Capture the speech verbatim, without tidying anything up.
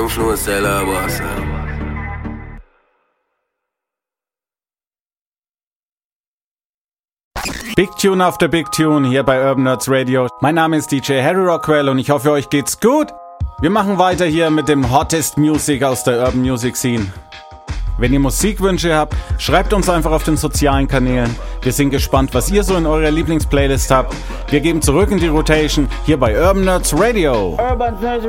influencer la bossa. Big Tune after Big Tune hier bei Urban Nerds Radio. Mein Name ist D J Harry Rockwell und ich hoffe, euch geht's gut. Wir machen weiter hier mit dem Hottest Music aus der Urban Music Scene. Wenn ihr Musikwünsche habt, schreibt uns einfach auf den sozialen Kanälen. Wir sind gespannt, was ihr so in eurer Lieblingsplaylist habt. Wir geben zurück in die Rotation hier bei Urban Nerds Radio. Urban Nerds